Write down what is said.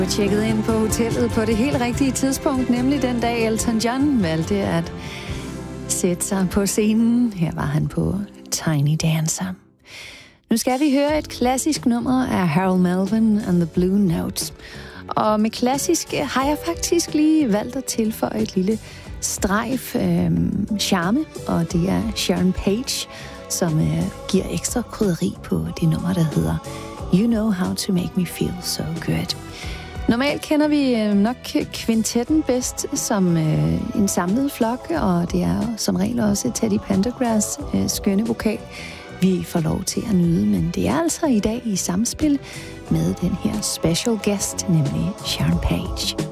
Tjekket ind på hotellet på det helt rigtige tidspunkt, nemlig den dag Elton John valgte at sætte sig på scenen. Her var han på Tiny Dancer. Nu skal vi høre et klassisk nummer af Harold Melvin and the Blue Notes. Og med klassisk har jeg faktisk lige valgt at tilføje et lille strejf charme, og det er Sharon Page, som giver ekstra krydderi på det nummer, der hedder You Know How to Make Me Feel So Good. Normalt kender vi nok kvintetten bedst som en samlet flok, og det er som regel også Teddy Pendergrass skønne vokal, vi får lov til at nyde. Men det er altså i dag i samspil med den her special guest, nemlig Sharon Page.